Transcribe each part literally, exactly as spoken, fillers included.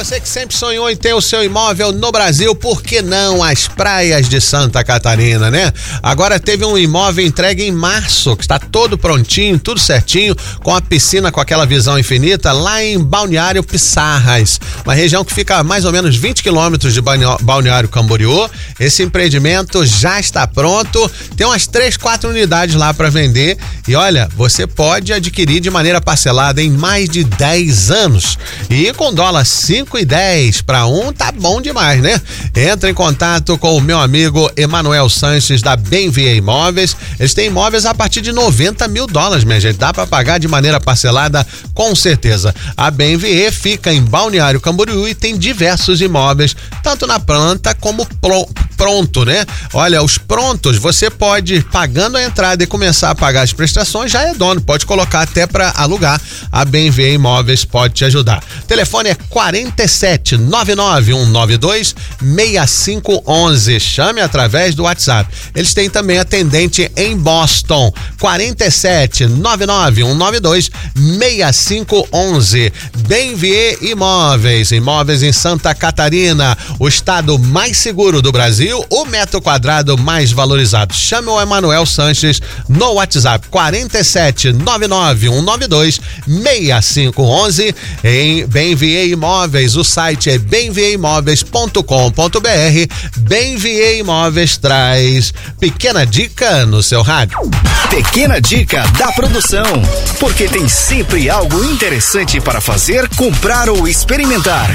Você que sempre sonhou em ter o seu imóvel no Brasil, por que não as praias de Santa Catarina, né? Agora teve um imóvel entregue em março, que está todo prontinho, tudo certinho, com a piscina com aquela visão infinita, lá em Balneário Pissarras, uma região que fica a mais ou menos vinte quilômetros de Balneário Camboriú. Esse empreendimento já está pronto, tem umas três, quatro unidades lá para vender e olha, você pode adquirir de maneira parcelada em mais de dez anos e com dólar cinco e dez para um, tá bom demais, né? Entra em contato com o meu amigo Emanuel Sanches da Benvia Imóveis. Eles têm imóveis a partir de noventa mil dólares, minha gente. Dá para pagar de maneira parcelada, com certeza. A Benvia fica em Balneário Camboriú e tem diversos imóveis, tanto na planta como pro, pronto, né? Olha, os prontos você pode, pagando a entrada e começar a pagar as prestações, já é dono. Pode colocar até para alugar. A Benvia Imóveis pode te ajudar. O telefone é quarenta e sete, nove nove um nove dois, seis cinco um um. Chame através do WhatsApp. Eles têm também atendente em Boston. quarenta e sete, nove nove um nove dois, seis cinco um um. Benvia Imóveis. Imóveis em Santa Catarina, o estado mais seguro do Brasil, o metro quadrado mais valorizado. Chame o Emanuel Sanches no WhatsApp quarenta e sete, nove nove um nove dois, seis cinco um um. Em Benvia Imóveis, o site é benvia imóveis ponto com ponto br. Benvia Imóveis traz pequena dica no seu rádio. Pequena dica da produção, porque tem sempre algo interessante para fazer, comprar ou experimentar.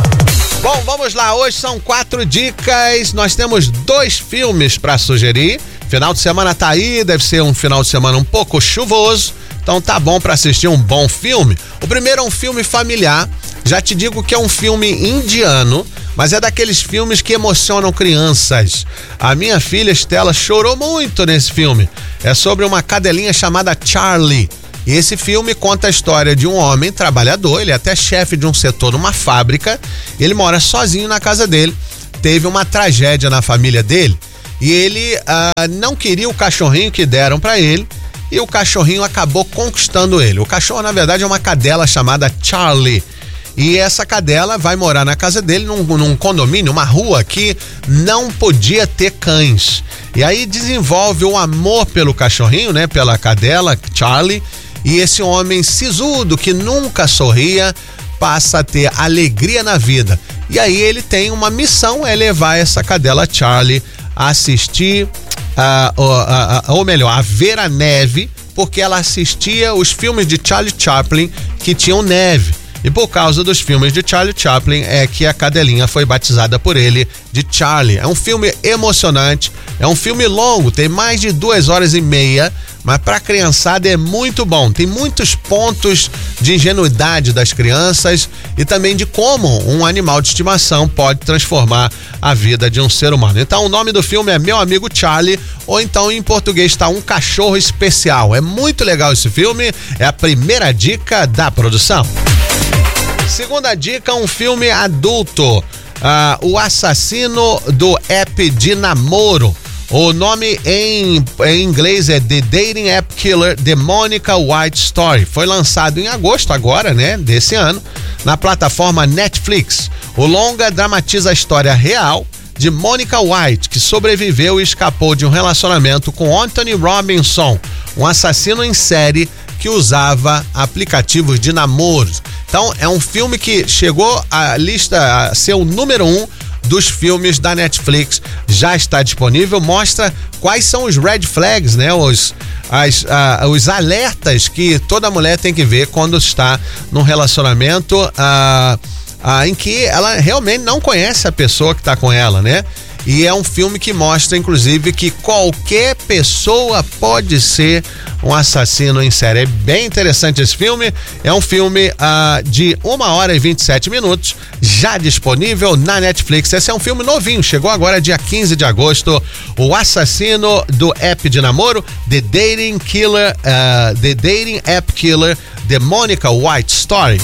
Bom, vamos lá, hoje são quatro dicas, nós temos dois filmes para sugerir. Final de semana tá aí, deve ser um final de semana um pouco chuvoso, então tá bom para assistir um bom filme. O primeiro é um filme familiar, já te digo que é um filme indiano, mas é daqueles filmes que emocionam crianças. A minha filha Estela chorou muito nesse filme. É sobre uma cadelinha chamada Charlie. E esse filme conta a história de um homem trabalhador, ele é até chefe de um setor numa fábrica, ele mora sozinho na casa dele, teve uma tragédia na família dele e ele ah, não queria o cachorrinho que deram para ele e o cachorrinho acabou conquistando ele. O cachorro, na verdade, é uma cadela chamada Charlie. E essa cadela vai morar na casa dele num, num condomínio, uma rua que não podia ter cães. E aí desenvolve um amor pelo cachorrinho, né? Pela cadela, Charlie. E esse homem sisudo que nunca sorria passa a ter alegria na vida. E aí ele tem uma missão, é levar essa cadela Charlie a assistir, uh, uh, uh, uh, ou melhor, a ver a neve, porque ela assistia os filmes de Charlie Chaplin que tinham neve. E por causa dos filmes de Charlie Chaplin é que a cadelinha foi batizada por ele de Charlie. É um filme emocionante, é um filme longo, tem mais de duas horas e meia, mas para a criançada é muito bom. Tem muitos pontos de ingenuidade das crianças e também de como um animal de estimação pode transformar a vida de um ser humano. Então o nome do filme é Meu Amigo Charlie, ou então em português está Um Cachorro Especial. É muito legal esse filme, é a primeira dica da produção. Segunda dica, um filme adulto, ah, O Assassino do App de Namoro. O nome em, em inglês é The Dating App Killer, The Monica White Story. Foi lançado em agosto agora, né, desse ano, na plataforma Netflix. O longa dramatiza a história real de Monica White, que sobreviveu e escapou de um relacionamento com Anthony Robinson, um assassino em série que usava aplicativos de namoro. Então é um filme que chegou à lista, a ser o número um dos filmes da Netflix, já está disponível, mostra quais são os red flags, né? Os, as, uh, os alertas que toda mulher tem que ver quando está num relacionamento uh, uh, em que ela realmente não conhece a pessoa que está com ela, né? E é um filme que mostra, inclusive, que qualquer pessoa pode ser um assassino em série. É bem interessante esse filme. É um filme uh, de uma hora e vinte e sete minutos, já disponível na Netflix. Esse é um filme novinho, chegou agora dia quinze de agosto. O Assassino do App de Namoro, The Dating Killer, uh, The Dating App Killer, The Monica White Story.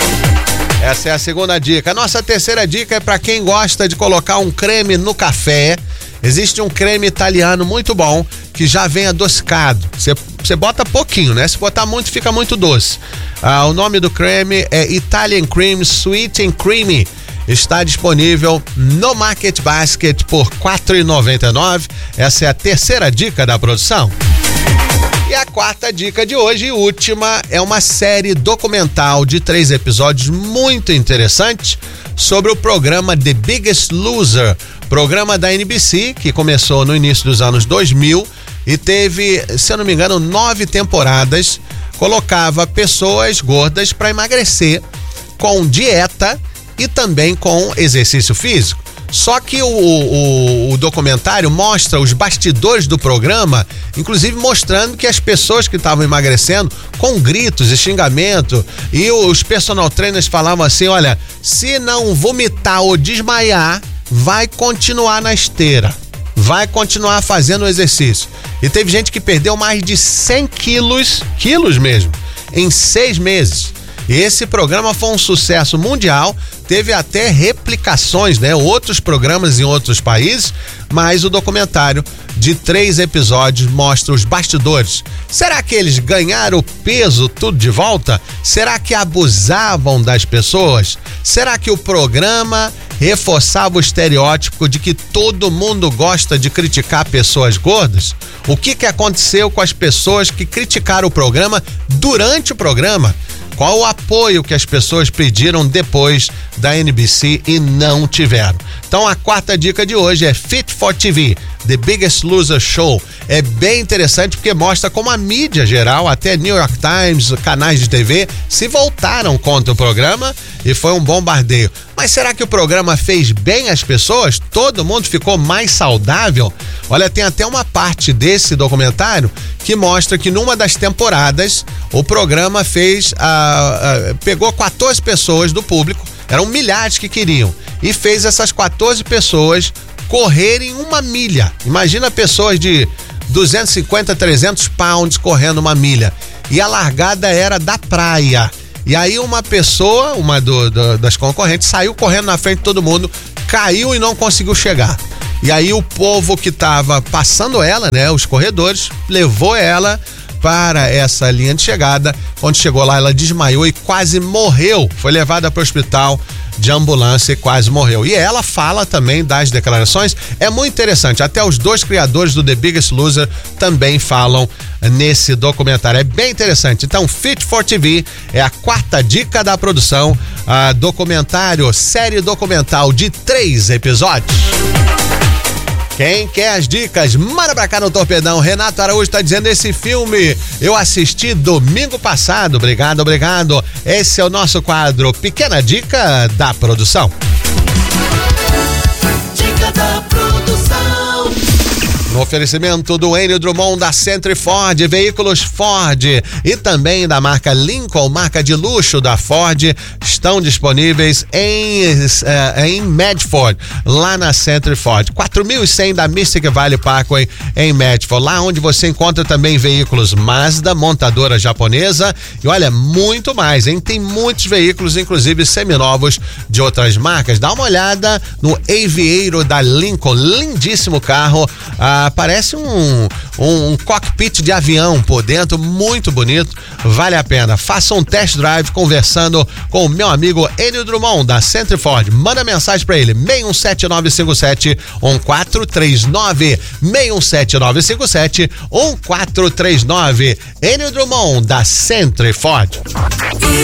Essa é a segunda dica. A nossa terceira dica é para quem gosta de colocar um creme no café. Existe um creme italiano muito bom que já vem adocicado. Você, você bota pouquinho, né? Se botar muito, fica muito doce. Ah, o nome do creme é Italian Cream Sweet and Creamy. está disponível no Market Basket por quatro reais e noventa e nove centavos. Essa é a terceira dica da produção. E a quarta dica de hoje e última é uma série documental de três episódios muito interessante sobre o programa The Biggest Loser, programa da N B C que começou no início dos anos dois mil e teve, se eu não me engano, nove temporadas. Colocava pessoas gordas para emagrecer com dieta e também com exercício físico. Só que o, o, o documentário mostra os bastidores do programa, inclusive mostrando que as pessoas que estavam emagrecendo, com gritos e xingamento, e os personal trainers falavam assim, olha, se não vomitar ou desmaiar, vai continuar na esteira, vai continuar fazendo o exercício. E teve gente que perdeu mais de cem quilos, quilos mesmo, em seis meses. E esse programa foi um sucesso mundial, teve até replicações, né? Outros programas em outros países, mas o documentário de três episódios mostra os bastidores. Será que eles ganharam peso tudo de volta? Será que abusavam das pessoas? Será que o programa reforçava o estereótipo de que todo mundo gosta de criticar pessoas gordas? O que que aconteceu com as pessoas que criticaram o programa durante o programa? Qual o apoio que as pessoas pediram depois da N B C e não tiveram? Então a quarta dica de hoje é Fit for T V, The Biggest Loser Show. É bem interessante porque mostra como a mídia geral, até New York Times, canais de T V, se voltaram contra o programa e foi um bombardeio. Mas será que o programa fez bem às pessoas? Todo mundo ficou mais saudável? Olha, tem até uma parte desse documentário que mostra que numa das temporadas o programa fez, ah, ah, pegou quatorze pessoas do público, eram milhares que queriam, e fez essas quatorze pessoas correrem uma milha. Imagina pessoas de duzentos e cinquenta, trezentos pounds correndo uma milha. E a largada era da praia. E aí uma pessoa, uma do, do, das concorrentes, saiu correndo na frente de todo mundo, caiu e não conseguiu chegar. E aí o povo que estava passando ela, né, os corredores, levou ela para essa linha de chegada. Quando chegou lá, ela desmaiou e quase morreu. Foi levada para o hospital de ambulância e quase morreu. E ela fala também das declarações. É muito interessante. Até os dois criadores do The Biggest Loser também falam nesse documentário. É bem interessante. Então, Fit for T V é a quarta dica da produção. A documentário, série documental de três episódios. Quem quer as dicas, manda pra cá no Torpedão. Renato Araújo tá dizendo, esse filme eu assisti domingo passado. Obrigado, obrigado. Esse é o nosso quadro Pequena Dica da Produção. Dica da Produção. No oferecimento do Enio Drummond da Century Ford, veículos Ford e também da marca Lincoln, marca de luxo da Ford, estão disponíveis em, uh, em Medford, lá na Century Ford. quatro mil e cem da Mystic Valley Parkway em Medford, lá onde você encontra também veículos Mazda, montadora japonesa, e olha, muito mais, hein? Tem muitos veículos, inclusive seminovos de outras marcas. Dá uma olhada no Aviator da Lincoln, lindíssimo carro. Uh, Parece um, um, um cockpit de avião por dentro, muito bonito, vale a pena. Faça um test drive conversando com o meu amigo Enio Drummond da Century Ford. Manda mensagem para ele, seis um sete nove cinco sete um quatro três nove, seis um sete nove cinco sete um quatro três nove. Enio Drummond da Century Ford.